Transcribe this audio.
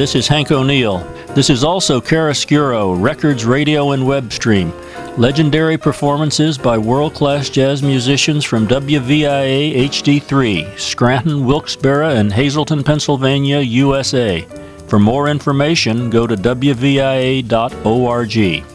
this is Hank O'Neill. This is also Chiaroscuro, Records, Radio, and Web Stream. Legendary performances by world-class jazz musicians from WVIA HD3, Scranton, Wilkes-Barre, and Hazleton, Pennsylvania, USA. For more information, go to wvia.org.